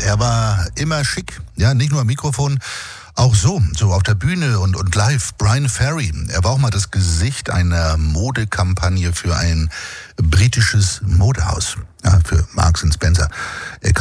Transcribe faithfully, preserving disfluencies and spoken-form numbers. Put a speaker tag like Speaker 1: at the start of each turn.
Speaker 1: er war immer schick, ja, nicht nur am Mikrofon, auch so, so auf der Bühne und, und live. Bryan Ferry, er war auch mal das Gesicht einer Modekampagne für ein britisches Modehaus, ja, für Marks and Spencer. Er